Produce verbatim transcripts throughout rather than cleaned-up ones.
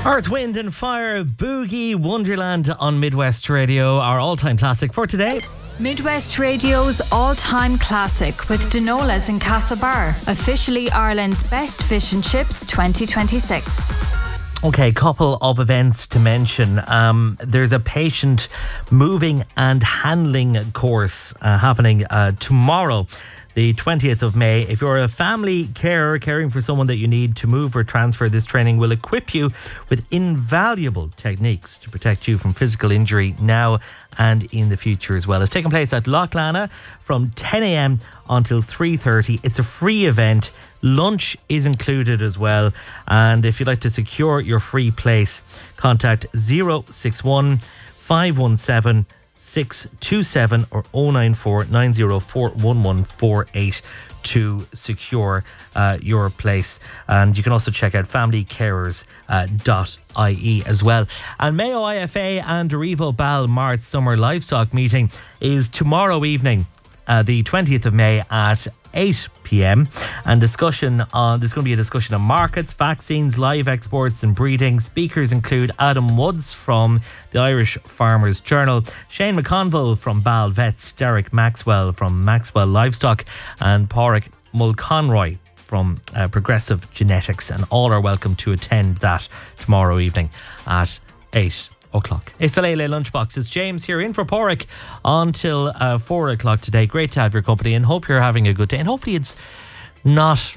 Earth, Wind and Fire, Boogie Wonderland on Midwest Radio, our all-time classic for today. Midwest Radio's all-time classic with Dinolas in Castlebar, officially Ireland's best fish and chips twenty twenty-six. Okay, couple of events to mention. Um, there's a patient moving and handling course uh, happening uh, tomorrow, the twentieth of May. If you're a family carer caring for someone that you need to move or transfer, this training will equip you with invaluable techniques to protect you from physical injury now and in the future as well. It's taking place at Loch Lana from ten a.m. until three thirty. It's a free event. Lunch is included as well. And if you'd like to secure your free place, contact zero six one, five one seven, six two seven or oh nine four, nine oh four, one one four eight to secure uh, your place. And you can also check out family carers dot I E as well. And Mayo I F A and Arrivo Bal Mart Summer Livestock Meeting is tomorrow evening, uh, the twentieth of May at eight p.m. and discussion on there's going to be a discussion on markets, vaccines, live exports and breeding. Speakers include Adam Woods from the Irish Farmers Journal, Shane McConville from Bal Vets, Derek Maxwell from Maxwell Livestock and Pádraig Mulconroy from uh, Progressive Genetics, and all are welcome to attend that tomorrow evening at eight o'clock. It's the Lele Lunchbox. It's James here in for Pádraig until uh, four o'clock today. Great to have your company and hope you're having a good day. And hopefully it's not,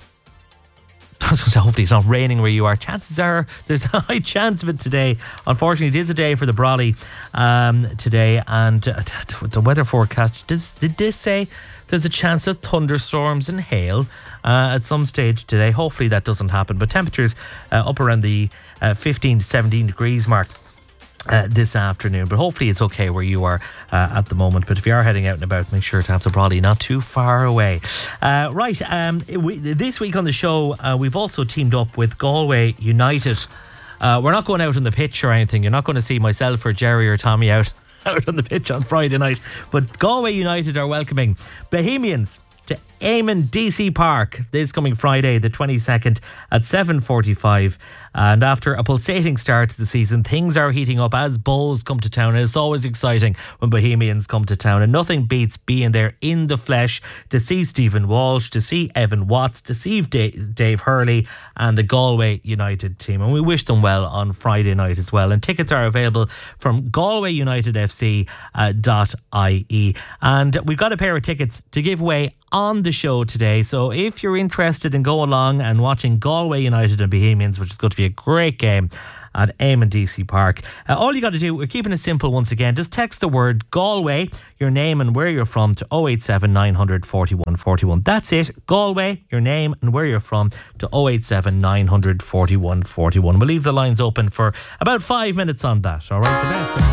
I was going to say, hopefully it's not raining where you are. Chances are there's a high chance of it today. Unfortunately, it is a day for the brolly um, today. And uh, the weather forecast, did, did this say there's a chance of thunderstorms and hail uh, at some stage today? Hopefully that doesn't happen. But temperatures uh, up around the uh, fifteen to seventeen degrees mark Uh, this afternoon, but hopefully it's okay where you are uh, at the moment. But if you are heading out and about, make sure to have the brolly not too far away. Uh, right, um, we, this week on the show, uh, we've also teamed up with Galway United. Uh, we're not going out on the pitch or anything. You're not going to see myself or Jerry or Tommy out, out on the pitch on Friday night. But Galway United are welcoming Bohemians to Eamon D C Park this coming Friday the twenty-second at seven forty-five. And after a pulsating start to the season, things are heating up as Bows come to town. And it's always exciting when Bohemians come to town, and nothing beats being there in the flesh to see Stephen Walsh, to see Evan Watts, to see Dave, Dave Hurley and the Galway United team. And we wish them well on Friday night as well. And tickets are available from Galway United F C dot I E. And we've got a pair of tickets to give away on the show today. So if you're interested in going along and watching Galway United and Bohemians, which is going to be a great game at Eamon D C Park, uh, all you got to do, we're keeping it simple once again, just text the word Galway, your name and where you're from, to oh eight seven, nine hundred, forty-one forty-one. That's it. Galway, your name and where you're from, to oh eight seven, nine hundred, forty-one forty-one. We'll leave the lines open for about five minutes on that. All right, the best.